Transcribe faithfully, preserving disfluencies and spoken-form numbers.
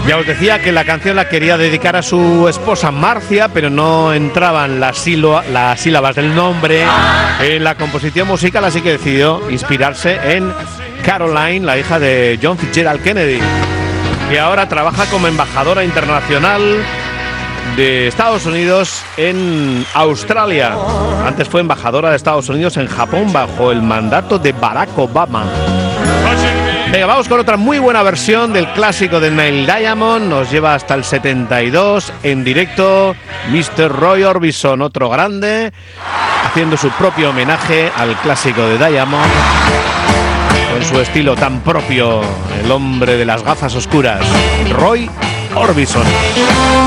Ya os decía que la canción la quería dedicar a su esposa Marcia, pero no entraban las, silo- las sílabas del nombre en la composición musical, así que decidió inspirarse en Caroline, la hija de John Fitzgerald Kennedy, que ahora trabaja como embajadora internacional de Estados Unidos en Australia. Antes fue embajadora de Estados Unidos en Japón bajo el mandato de Barack Obama. Venga, vamos con otra muy buena versión del clásico de Neil Diamond. Nos lleva hasta el setenta y dos en directo mister Roy Orbison, otro grande, haciendo su propio homenaje al clásico de Diamond con su estilo tan propio, el hombre de las gafas oscuras, Roy Orbison.